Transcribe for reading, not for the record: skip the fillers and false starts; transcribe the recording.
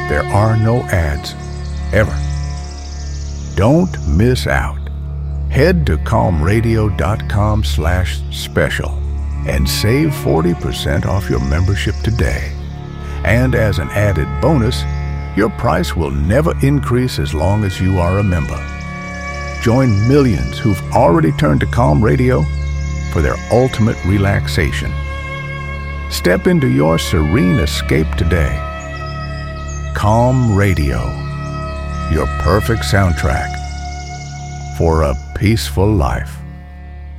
There are no ads, ever. Don't miss out. Head to calmradio.com/special and save 40% off your membership today. And as an added bonus, your price will never increase as long as you are a member. Join millions who've already turned to Calm Radio for their ultimate relaxation. Step into your serene escape today. Calm Radio, your perfect soundtrack for a peaceful life.